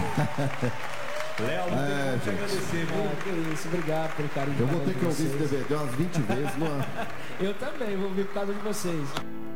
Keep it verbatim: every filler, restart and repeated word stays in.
Léo, não É, tem que gente. agradecer, viu? Ah, que isso, obrigado pelo carinho. Eu vou de ter cada que um de ouvir esse vocês. D V D umas vinte vezes. Não... Eu também vou ouvir por causa de vocês.